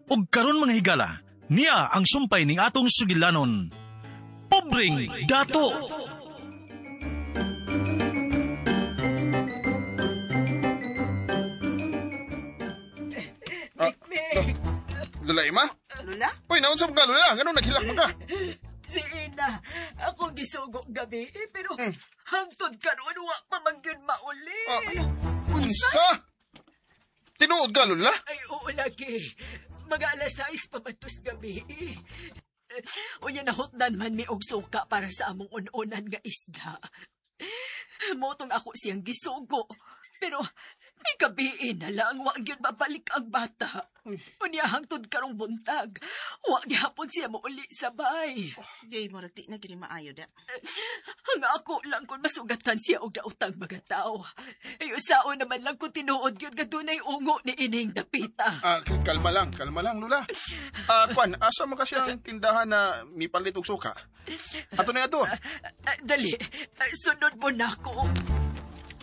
ug karon mga higala, niya ang sumpay ning atong sugilanon. Pobreng dato. Lula, Ima? Lula? Uy, naunsam ka, Lula. Ganun, naghilak man ka. Si Ina, ako gisugok gabi, pero hangtod karon wa pa man gyud mauli. Unsa? Tinuod ka, Lula? Ay, oo lagi. Mga alas 6 pa matos gabi. Unya nahutdan man mi og suka para sa among unonan nga isda. Motong ako siyang gisugo. Pero may gabiin na lang, wa gyud mabalik ang bata. Unya hangtod karong buntag, wa gihapon siya mo uli sabay. Jay, mo di na gini maayo da. Ang ako lang kung masugatan siya og daotang mga tao. Ay usaon naman lang kung tinuod gyud nga dunay ungo ni ining dapita. Kalma lang, Lula. Kwan, asa mo kasi ang tindahan na mipalit og suka? Ato na ato. Dali, sunod mo na ako.